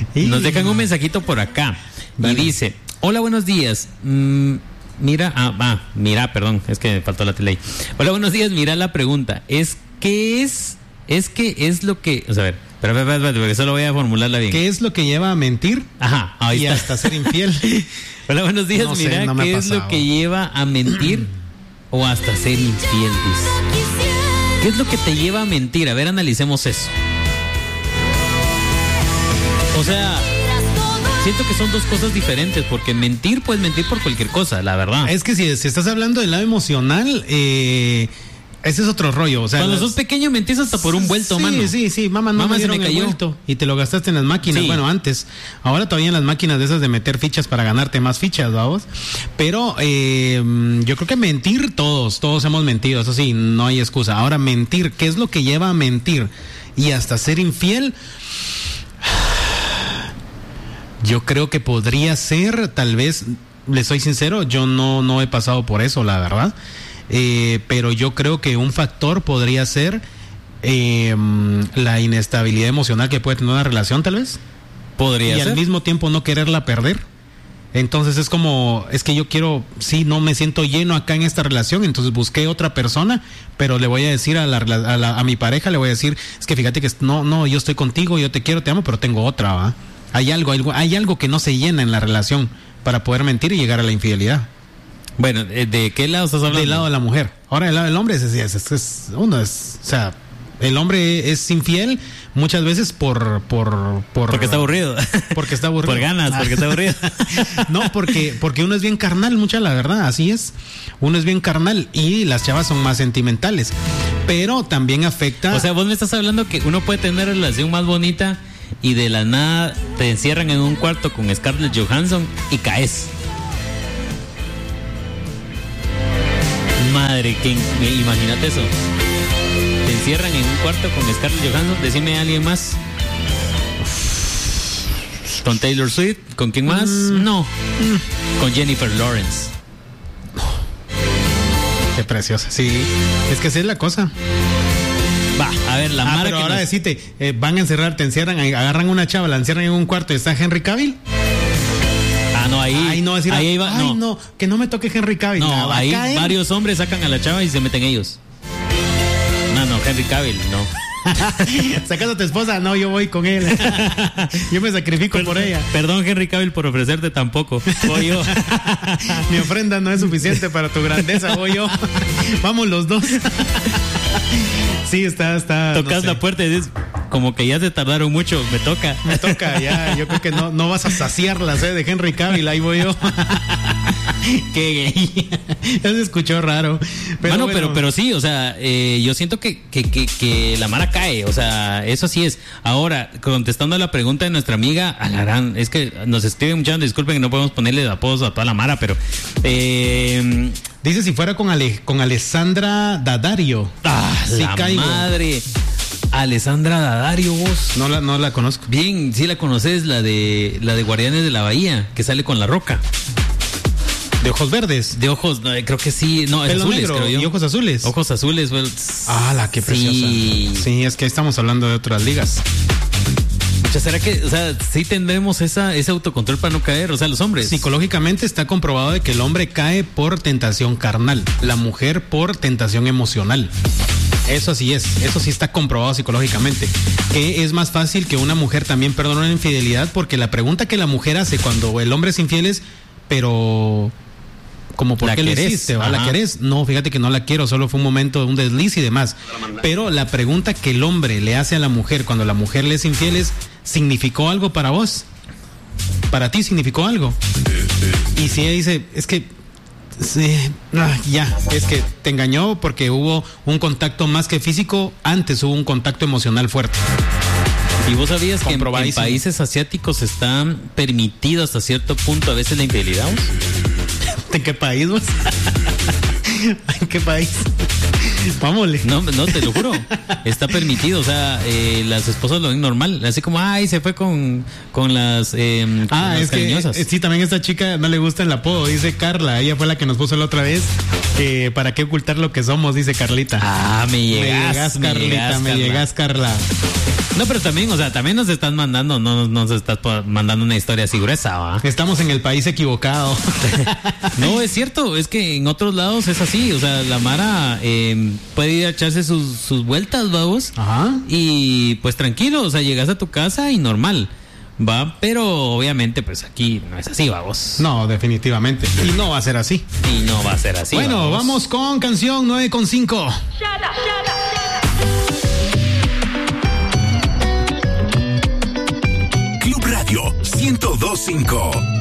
Nos dejan un mensajito por acá. Dale. Y dice: hola, buenos días. Mira, perdón, es que me faltó la tele ahí. Hola, buenos días, mira la pregunta. ¿Qué es lo que... O sea, a ver, espera, porque solo voy a formularla bien. ¿Qué es lo que lleva a mentir? Ajá, ahí está. Hasta ser infiel. Hola, buenos días, no mira, sé, ¿qué es lo que lleva a mentir o hasta ser infiel? Dice. ¿Qué es lo que te lleva a mentir? A ver, analicemos eso. O sea... siento que son dos cosas diferentes, porque mentir, puedes mentir por cualquier cosa, la verdad. Es que si estás hablando del lado emocional, ese es otro rollo. O sea, cuando sos pequeño mentís hasta por un vuelto, mano. Sí, mamá me se me cayó. Vuelto y te lo gastaste en las máquinas. Sí. Bueno, antes. Ahora todavía en las máquinas de esas de meter fichas para ganarte más fichas, ¿vamos? Pero yo creo que mentir, todos hemos mentido, eso sí, no hay excusa. Ahora, mentir, ¿qué es lo que lleva a mentir? Y hasta ser infiel... yo creo que podría ser, tal vez, le soy sincero, yo no he pasado por eso, la verdad, pero yo creo que un factor podría ser la inestabilidad emocional que puede tener una relación, tal vez. Podría ser. Y al mismo tiempo no quererla perder. Entonces es como, es que yo quiero, sí, no me siento lleno acá en esta relación, entonces busqué otra persona, pero le voy a decir a mi pareja, le voy a decir, es que fíjate que no, yo estoy contigo, yo te quiero, te amo, pero tengo otra, ¿va? Hay algo que no se llena en la relación para poder mentir y llegar a la infidelidad. Bueno, ¿de qué lado estás hablando? Del lado de la mujer. Ahora, del lado del hombre o sea, el hombre es infiel muchas veces porque está aburrido. Porque está aburrido. Por ganas, porque está aburrido. No, porque uno es bien carnal, la verdad, así es. Uno es bien carnal y las chavas son más sentimentales. Pero también afecta. O sea, vos me estás hablando que uno puede tener una relación más bonita y de la nada te encierran en un cuarto con Scarlett Johansson y caes. Madre, imagínate eso. Te encierran en un cuarto con Scarlett Johansson. Decime a alguien más. ¿Con Taylor Swift? ¿Con quién más? No. Con Jennifer Lawrence. Qué preciosa. Sí, es que esa es la cosa. Va, a ver, la mara pero que ahora decite, van a encerrar, te encierran, agarran una chava, la encierran en un cuarto y está Henry Cavill. No, ahí no decir, ahí va, no, que no me toque Henry Cavill. No, ahí varios hombres sacan a la chava y se meten ellos. No, Henry Cavill, no. Sacas a tu esposa, no, yo voy con él. Yo me sacrifico por ella. Perdón, Henry Cavill, por ofrecerte tampoco. Voy yo. Mi ofrenda no es suficiente para tu grandeza, voy yo. Vamos los dos. Sí, está. Tocas la puerta y dices, como que ya se tardaron mucho, me toca, ya. Yo creo que no vas a saciar la sed de Henry Cavill, ahí voy yo. Qué gay. Ya se escuchó raro. Pero, bueno. pero sí, o sea, yo siento que la mara cae, o sea, eso sí es. Ahora, contestando a la pregunta de nuestra amiga, Alarán, es que nos escriben mucho, disculpen que no podemos ponerle apodos a toda la mara, pero dice si fuera con Alessandra Daddario. Sí, la caigo. Madre. Alessandra Daddario, vos. No la conozco. Bien, sí la conoces, la de Guardianes de la Bahía, que sale con La Roca. ¿De ojos verdes? De ojos, no, creo que sí. No, pelo azules, negro, creo yo. ¿Y ojos azules? Ojos azules, well, qué preciosa. Sí, es que estamos hablando de otras ligas. ¿Será que, o sea, sí tendremos ese autocontrol para no caer? O sea, los hombres. Psicológicamente está comprobado de que el hombre cae por tentación carnal, la mujer por tentación emocional. Eso sí está comprobado psicológicamente. Que es más fácil que una mujer también perdone una infidelidad, porque la pregunta que la mujer hace cuando el hombre es infiel es, pero como ¿por qué lo hiciste? ¿La querés? No, fíjate que no la quiero, solo fue un momento, un desliz y demás. Pero la pregunta que el hombre le hace a la mujer cuando la mujer le es infiel es, ¿significó algo para vos? ¿Para ti significó algo? Y si ella dice, es que sí, es que te engañó porque hubo un contacto más que físico, antes hubo un contacto emocional fuerte. ¿Y vos sabías que en países asiáticos está permitido hasta cierto punto a veces la infidelidad? ¿En qué país vos? ¿En qué país? Vámonos. No, te lo juro. Está permitido, o sea, las esposas lo ven normal, así como, se fue con las es cariñosas. Que sí, también esta chica no le gusta el apodo, dice Carla, ella fue la que nos puso la otra vez. que para qué ocultar lo que somos, dice Carlita. Ah, me llegas, Carlita, me llegas, Carla. No, pero también, o sea, también nos estás mandando, no nos estás mandando una historia así gruesa, ¿va? Estamos en el país equivocado. No, es cierto, es que en otros lados es así, o sea, la Mara puede ir a echarse sus vueltas, vamos. Ajá. Y pues tranquilo, o sea, llegas a tu casa y normal, va, pero obviamente pues aquí no es así, vamos. No, definitivamente. Y no va a ser así. Y no va a ser así. Bueno, vamos con canción 9:5. Club Radio 102.5.